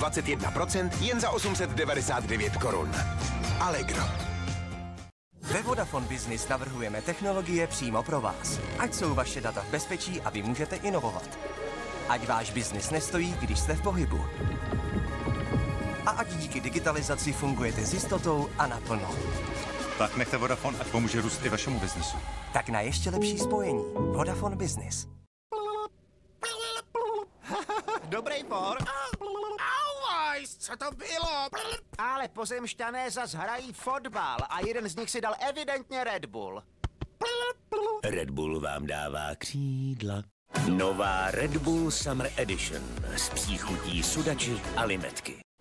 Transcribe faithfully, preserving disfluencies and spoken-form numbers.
dvacet jedna procent jen za osm set devadesát devět korun. Allegro. Ve Vodafone Business navrhujeme technologie přímo pro vás. Ať jsou vaše data v bezpečí a vy můžete inovovat. Ať váš biznis nestojí, když jste v pohybu. A ať díky digitalizaci fungujete s jistotou a naplno. Tak nechte Vodafone, ať pomůže růst i vašemu biznesu. Tak na ještě lepší spojení. Vodafone Business. Dobrý por. Auajs, co to bylo? Ale pozemšťané zas hrají fotbal a jeden z nich si dal evidentně Red Bull. Red Bull vám dává křídla. Nová Red Bull Summer Edition s příchutí sudači a limetky.